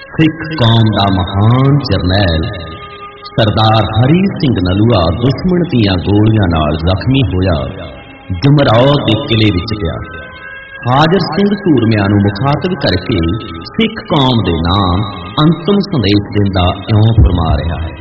ਸਿੱਖ ਕੌਮ ਦਾ ਮਹਾਨ ਜਰਨੈਲ ਸਰਦਾਰ ਹਰੀ ਸਿੰਘ ਨਲੂਆ ਦੁਸ਼ਮਣ ਦੀਆਂ ਗੋਲੀਆਂ ਨਾਲ ਜ਼ਖਮੀ ਹੋਇਆ ਜਮਰਾਓ ਦੇ ਕਿਲੇ ਵਿੱਚ ਪਿਆ। ਹਾਜ਼ਰ ਸਿੰਘ ਸੂਰਮਿਆਂ ਨੂੰ ਮੁਖਾਤਬ ਕਰਕੇ ਸਿੱਖ ਕੌਮ ਦੇ ਨਾਮ ਅੰਤਮ ਸੰਦੇਸ਼ ਦਿੰਦਾ ਇਉਂ ਫਰਮਾ ਰਿਹਾ ਹੈ।